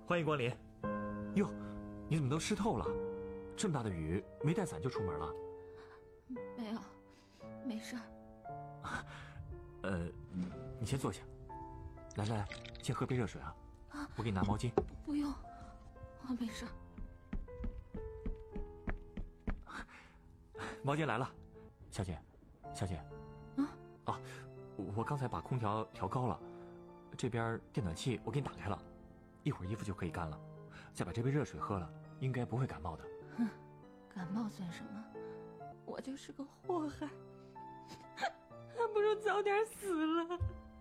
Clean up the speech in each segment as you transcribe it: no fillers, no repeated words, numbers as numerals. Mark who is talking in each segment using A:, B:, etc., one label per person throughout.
A: 欢迎光临。哟，你怎么都湿透了？这么大的雨，没带伞就出门了？
B: 没有，没事儿。
A: 你先坐下。来，先喝杯热水啊。我给你拿毛巾。
B: 不用，我没事儿。
A: 毛巾来了，小姐。我刚才把空调调高了，这边电暖气我给你打开了，一会儿衣服就可以干了。再把这杯热水喝了，应该不会感冒的。
B: 感冒算什么？我就是个祸害，还不如早点死了。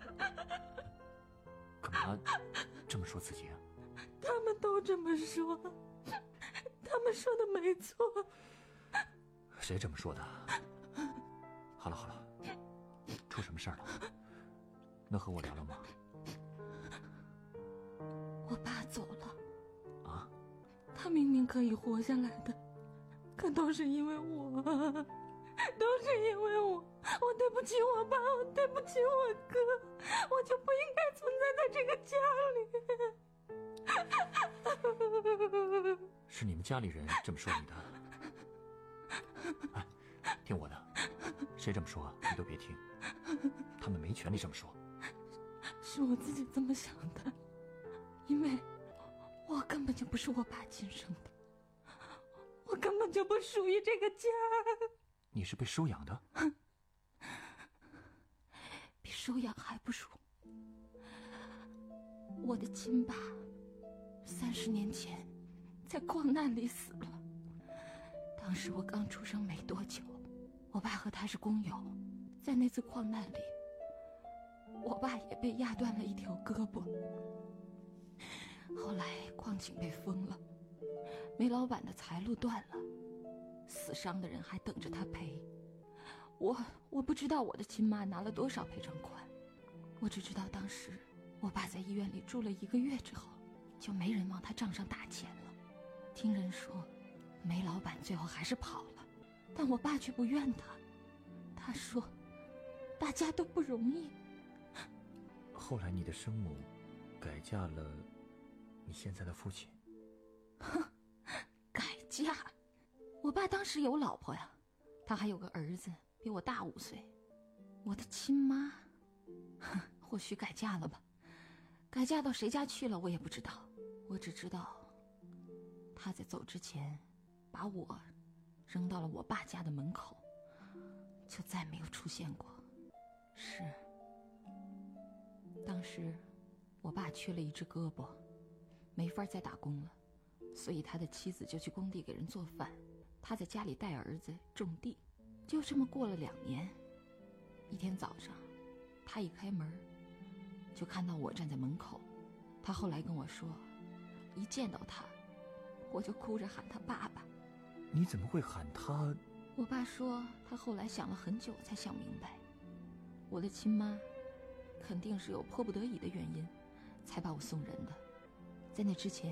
A: 干嘛这么说自己啊？
B: 他们都这么说，他们说的没错。
A: 谁这么说的？好了，出什么事儿了？能和我聊聊吗？
B: 我爸走了。
A: 啊？
B: 他明明可以活下来的，可都是因为我，我对不起我爸，我对不起我哥，我就不应该存在在这个家里。
A: 是你们家里人这么说你的？哎，听我的，谁这么说你都别听，他们没权利这么说。
B: 是我自己这么想的，因为我根本就不是我爸亲生的，我根本就不属于这个家。
A: 你是被收养的？
B: 比收养还不如。我的亲爸30年前在矿难里死了，当时我刚出生没多久，我爸和他是工友，在那次矿难里，我爸也被压断了一条胳膊。后来矿井被封了，煤老板的财路断了，死伤的人还等着他赔。我不知道我的亲妈拿了多少赔偿款，我只知道当时我爸在医院里住了1个月之后，就没人往他账上打钱了。听人说煤老板最后还是跑了，但我爸却不怨他，他说大家都不容易。
A: 后来你的生母改嫁了你现在的父亲？
B: 改嫁？我爸当时有老婆呀，他还有个儿子比我大5岁。我的亲妈或许改嫁了吧，改嫁到谁家去了我也不知道，我只知道他在走之前把我扔到了我爸家的门口，就再没有出现过。是，当时我爸缺了一只胳膊，没法再打工了，所以他的妻子就去工地给人做饭，他在家里带儿子种地。就这么过了2年，一天早上他一开门就看到我站在门口。他后来跟我说，一见到他我就哭着喊他爸爸。
A: 你怎么会喊他？
B: 我爸说他后来想了很久才想明白，我的亲妈肯定是有迫不得已的原因才把我送人的。在那之前